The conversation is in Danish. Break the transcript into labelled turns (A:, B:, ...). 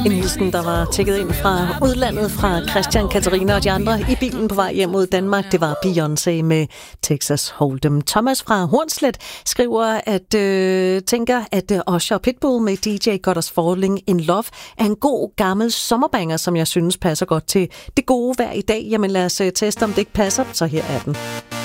A: En hilsen, der var tækket ind fra udlandet fra Christian, Katarina og de andre i bilen på vej hjem mod Danmark. Det var Beyoncé med Texas Hold'em. Thomas fra Hornslet skriver, at tænker, at Usher Pitbull med DJ Got Us Falling in Love er en god gammel sommerbanger, som jeg synes passer godt til det gode vejr i dag. Jamen lad os teste, om det ikke passer. Så her er den.